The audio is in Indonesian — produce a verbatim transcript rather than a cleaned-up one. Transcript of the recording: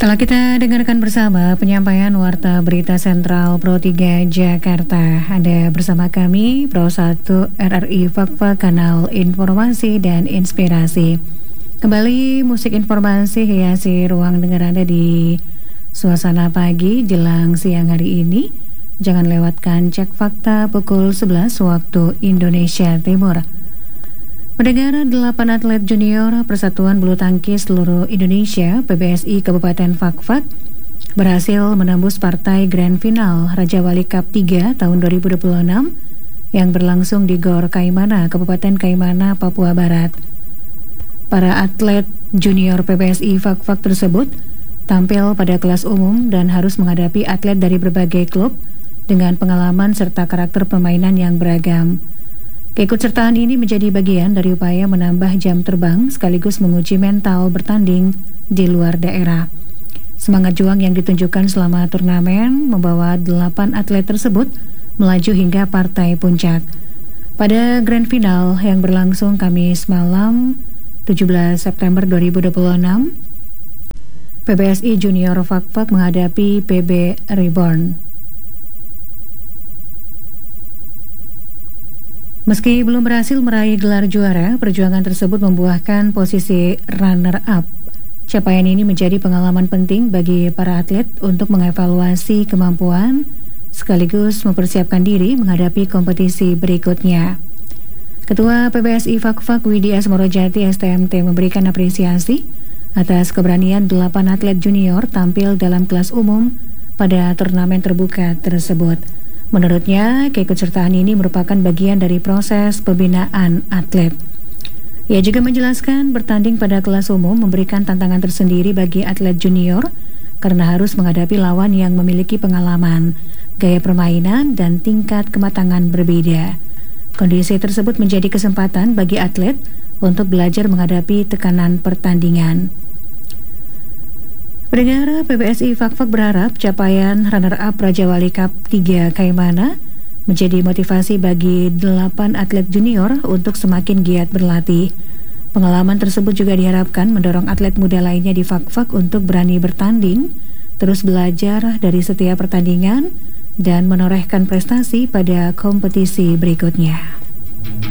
Telah kita dengarkan bersama penyampaian Warta Berita Sentral Pro tiga Jakarta. Ada bersama kami Pro satu R R I Fakfa, kanal informasi dan inspirasi. Kembali musik informasi hiasi ruang dengar Anda di suasana pagi jelang siang hari ini. Jangan lewatkan cek fakta pukul sebelas waktu Indonesia Timur. Pendengar, delapan atlet junior Persatuan Bulu Tangkis Seluruh Indonesia P B S I Kabupaten Fakfak berhasil menembus partai Grand Final Raja Wali Cup tiga tahun dua ribu dua puluh enam yang berlangsung di Gor Kaimana, Kabupaten Kaimana, Papua Barat. Para atlet junior P B S I Fakfak tersebut tampil pada kelas umum dan harus menghadapi atlet dari berbagai klub dengan pengalaman serta karakter permainan yang beragam. Keikutsertaan ini menjadi bagian dari upaya menambah jam terbang sekaligus menguji mental bertanding di luar daerah. Semangat juang yang ditunjukkan selama turnamen membawa delapan atlet tersebut melaju hingga partai puncak. Pada grand final yang berlangsung Kamis malam tujuh belas September dua ribu dua puluh enam, P B S I Junior Fakfak menghadapi P B Reborn. Meski belum berhasil meraih gelar juara, perjuangan tersebut membuahkan posisi runner-up. Capaian ini menjadi pengalaman penting bagi para atlet untuk mengevaluasi kemampuan sekaligus mempersiapkan diri menghadapi kompetisi berikutnya. Ketua P B S I Fakfak Widi Asmorojati S T M T memberikan apresiasi atas keberanian delapan atlet junior tampil dalam kelas umum pada turnamen terbuka tersebut. Menurutnya, keikutsertaan ini merupakan bagian dari proses pembinaan atlet. Ia juga menjelaskan bertanding pada kelas umum memberikan tantangan tersendiri bagi atlet junior karena harus menghadapi lawan yang memiliki pengalaman, gaya permainan, dan tingkat kematangan berbeda. Kondisi tersebut menjadi kesempatan bagi atlet untuk belajar menghadapi tekanan pertandingan. Pendengar, P B S I Fakfak berharap capaian runner-up Raja Wali Cup tiga Kaimana menjadi motivasi bagi delapan atlet junior untuk semakin giat berlatih. Pengalaman tersebut juga diharapkan mendorong atlet muda lainnya di Fakfak untuk berani bertanding, terus belajar dari setiap pertandingan, dan menorehkan prestasi pada kompetisi berikutnya.